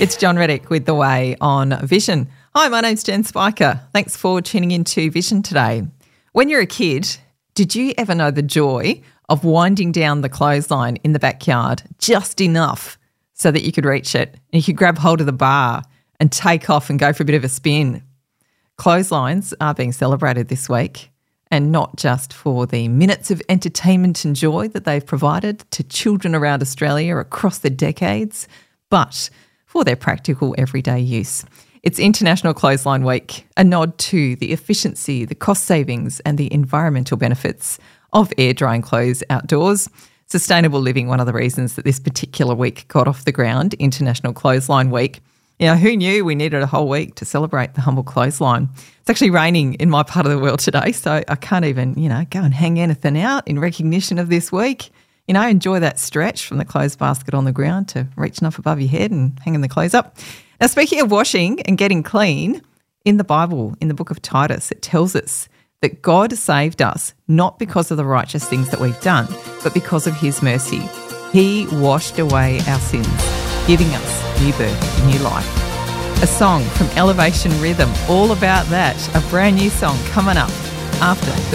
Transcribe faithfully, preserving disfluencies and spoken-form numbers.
It's John Reddick with The Way on Vision. Hi, my name's Jen Spiker. Thanks for tuning into Vision today. When you're a kid, did you ever know the joy of winding down the clothesline in the backyard just enough so that you could reach it and you could grab hold of the bar and take off and go for a bit of a spin? Clotheslines are being celebrated this week, and not just for the minutes of entertainment and joy that they've provided to children around Australia across the decades, but for their practical everyday use. It's International Clothesline Week, a nod to the efficiency, the cost savings and the environmental benefits of air drying clothes outdoors. Sustainable living, one of the reasons that this particular week got off the ground, International Clothesline Week. You know, who knew we needed a whole week to celebrate the humble clothesline? It's actually raining in my part of the world today, so I can't even, you know, go and hang anything out in recognition of this week. You know, enjoy that stretch from the clothes basket on the ground to reaching up above your head and hanging the clothes up. Now, speaking of washing and getting clean, in the Bible, in the book of Titus, it tells us that God saved us not because of the righteous things that we've done, but because of his mercy. He washed away our sins, giving us new birth, new life. A song from Elevation Rhythm, all about that. A brand new song coming up after